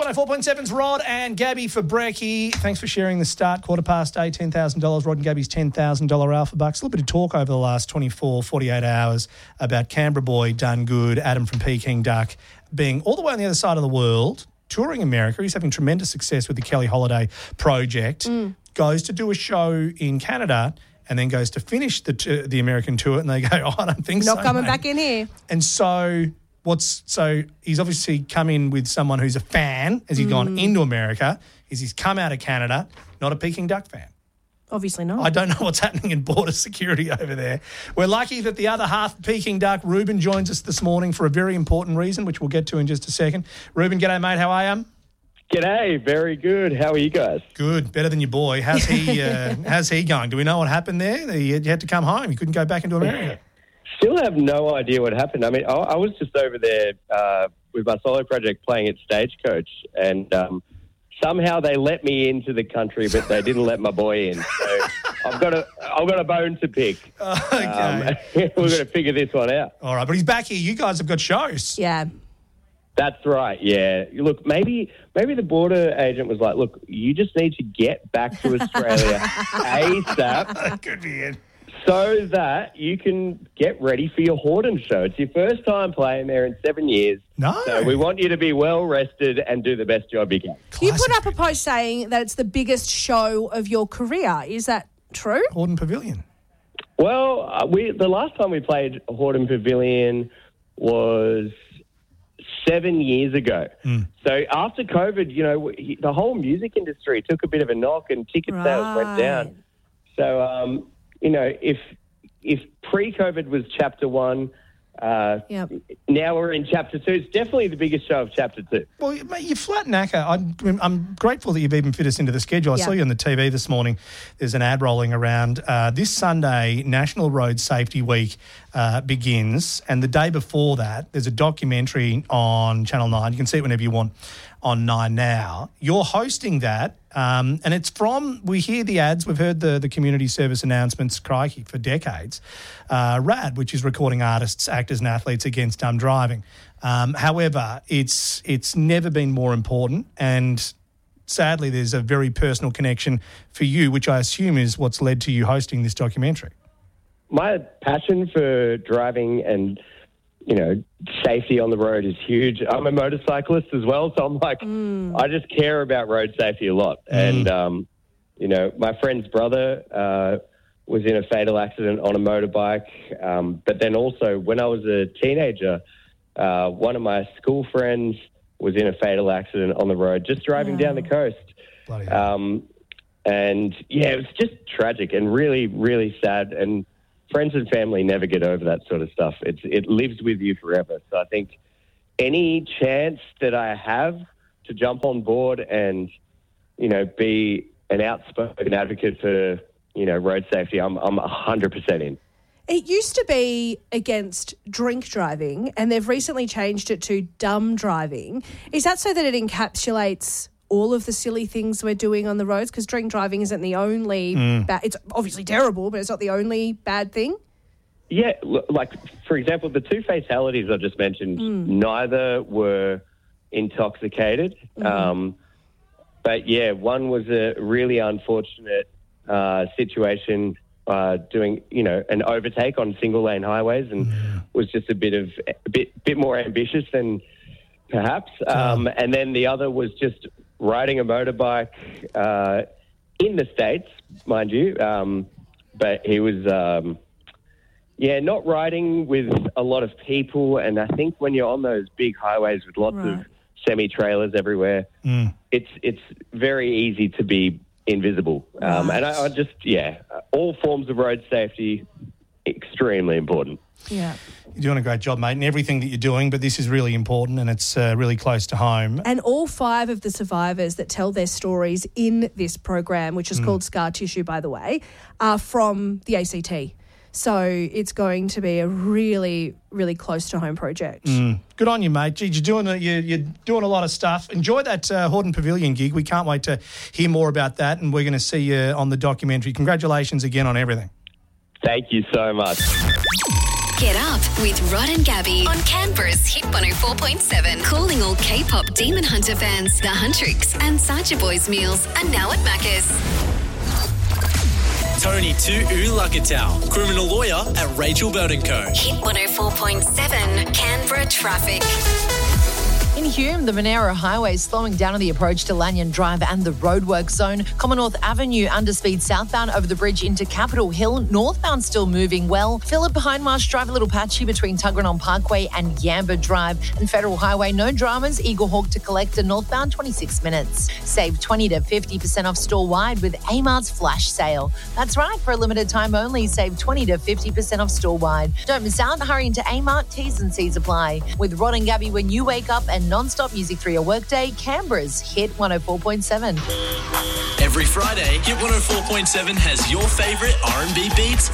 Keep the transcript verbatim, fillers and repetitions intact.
one oh four point seven's Rod and Gabby for Brekkie. Thanks for sharing the start. Quarter past eight, ten thousand dollars. Rod and Gabby's ten thousand dollars Alpha Bucks. A little bit of talk over the last twenty-four, forty-eight hours about Canberra boy done good, Adam from Peking Duck, being all the way on the other side of the world, touring America. He's having tremendous success with the Kelly Holiday project. Mm. Goes to do a show in Canada and then goes to finish the t- the American tour, and they go, oh, I don't think Not so, Not coming mate. back in here. And so... What's so he's obviously come in with someone who's a fan as he's mm. gone into America. Is he's come out of Canada, not a Peking Duck fan. Obviously not. I don't know what's happening in border security over there. We're lucky that the other half of Peking Duck, Ruben, joins us this morning for a very important reason, which we'll get to in just a second. Ruben, g'day, mate. How are you? G'day. Very good. How are you guys? Good. Better than your boy. How's he? Uh, how's he going? Do we know what happened there? He had to come home. He couldn't go back into America. Still have no idea what happened. I mean, I, I was just over there uh, with my solo project playing at Stagecoach, and um, somehow they let me into the country, but they didn't let my boy in. So I've got a, I've got a bone to pick. Okay. Um, we're going to figure this one out. All right, but he's back here. You guys have got shows. Yeah. That's right, yeah. Look, maybe maybe the border agent was like, look, you just need to get back to Australia ASAP. That could be it. So that you can get ready for your Horden show. It's your first time playing there in seven years. No. So we want you to be well rested and do the best job you can. Classic. You put up a post saying that it's the biggest show of your career. Is that true? Horden Pavilion. Well, uh, we the last time we played Horden Pavilion was seven years ago. Mm. So after COVID, you know, the whole music industry took a bit of a knock and ticket right. sales went down. So, um, you know, if if pre-COVID was chapter one, uh, yep. now we're in chapter two. It's definitely the biggest show of chapter two. Well, mate, you're flat knacker. I'm, I'm grateful that you've even fit us into the schedule. I yep. saw you on the T V this morning. There's an ad rolling around. Uh, this Sunday, National Road Safety Week uh, begins, and the day before that, there's a documentary on Channel nine. You can see it whenever you want on Nine Now. You're hosting that, um, and it's from, we hear the ads, we've heard the, the community service announcements, crikey, for decades. Uh, RAD, which is Recording Artists, Actors and Athletes Against Dumb Driving. Um, however, it's it's never been more important, and sadly there's a very personal connection for you, which I assume is what's led to you hosting this documentary. My passion for driving and you know, safety on the road is huge. I'm a motorcyclist as well, so I'm like, mm. I just care about road safety a lot. Mm. And, um, you know, my friend's brother uh, was in a fatal accident on a motorbike. Um, but then also when I was a teenager, uh, one of my school friends was in a fatal accident on the road, just driving oh. down the coast. Bloody hell. Um, and, yeah, it was just tragic and really, really sad. And friends and family never get over that sort of stuff. It's it lives with you forever. So I think any chance that I have to jump on board and, you know, be an outspoken advocate for, you know, road safety, I'm I'm one hundred percent in. It used to be against drink driving, and they've recently changed it to dumb driving. Is that so that it encapsulates all of the silly things we're doing on the roads? Because drink driving isn't the only mm. bad. It's obviously terrible, but it's not the only bad thing. Yeah, like, for example, the two fatalities I just mentioned, mm. neither were intoxicated. Mm-hmm. Um, but, yeah, one was a really unfortunate uh, situation uh, doing, you know, an overtake on single-lane highways and mm. was just a bit of a bit, bit more ambitious than perhaps. Um, and then the other was just riding a motorbike uh, in the States, mind you, um, but he was, um, yeah, not riding with a lot of people. And I think when you're on those big highways with lots right. of semi-trailers everywhere, mm. it's it's very easy to be invisible. Um, right. And I, I just, yeah, all forms of road safety, extremely important. Yeah. You're doing a great job, mate, in everything that you're doing, but this is really important and it's uh, really close to home. And all five of the survivors that tell their stories in this program, which is mm. called Scar Tissue, by the way, are from the A C T. So it's going to be a really, really close to home project. Mm. Good on you, mate. Gee, you're doing a, you're, you're doing a lot of stuff. Enjoy that uh, Horden Pavilion gig. We can't wait to hear more about that, and we're going to see you on the documentary. Congratulations again on everything. Thank you so much. Get up with Rod and Gabby on Canberra's Hit one oh four point seven. Calling all K-pop Demon Hunter fans. The Huntrix and Sacha Boys meals are now at Macca's. Tony Tu'ulakatau, criminal lawyer at Rachel Bird and Co. Hit one oh four point seven, Canberra traffic. In Hume, the Monero Highway is slowing down on the approach to Lanyon Drive and the roadwork zone. Commonwealth Avenue underspeed southbound over the bridge into Capitol Hill. Northbound still moving well. Phillip Hindmarsh Drive a little patchy between Tuggeranong Parkway and Yamba Drive. And Federal Highway, no dramas. Eagle Hawk to Collector northbound, twenty-six minutes. Save twenty to fifty percent off store-wide with Amart's flash sale. That's right, for a limited time only, save twenty to fifty percent off store-wide. Don't miss out. Hurry into Amart. T's and C's apply. With Rod and Gabby when you wake up and non-stop music through your workday, Canberra's Hit one oh four point seven. Every Friday, Hit one oh four point seven has your favourite R and B beats